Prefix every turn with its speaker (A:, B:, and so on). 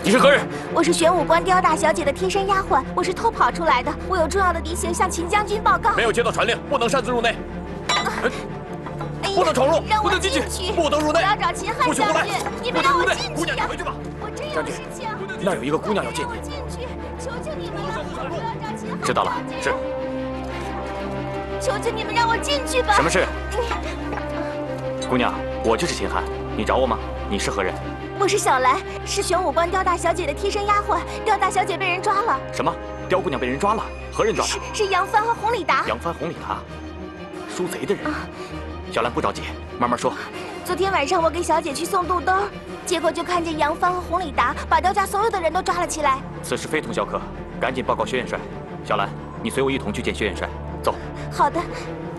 A: 你是何人？
B: 我是玄武关刁大小姐的贴身丫鬟，我是偷跑出来的。我有重要的敌情向秦将军报告。
A: 没有接到传令，不能擅自入内。不能闯入，
B: 让我
A: 不能进去，不能入内。
B: 我要找秦汉将军，你们让我进去。
A: 姑娘，你回去吧。
B: 我真有事情。
A: 那儿有一个姑娘要见你。
B: 进去，求求你们了，我要找秦汉。
A: 知道了，是。
B: 求求你们让我进去吧。
A: 什么事？姑娘，我就是秦汉，你找我吗？你是何人？
B: 我是小兰，是玄武关刁大小姐的贴身丫鬟。刁大小姐被人抓了。
A: 什么？刁姑娘被人抓了？何人抓的？
B: 是杨帆和洪礼达。
A: 杨帆、洪礼达，输贼的人。小兰不着急，慢慢说。
B: 昨天晚上我给小姐去送肚兜，结果就看见杨帆和洪礼达把刁家所有的人都抓了起来。
A: 此事非同小可，赶紧报告薛元帅。小兰，你随我一同去见薛元帅。走。
B: 好的。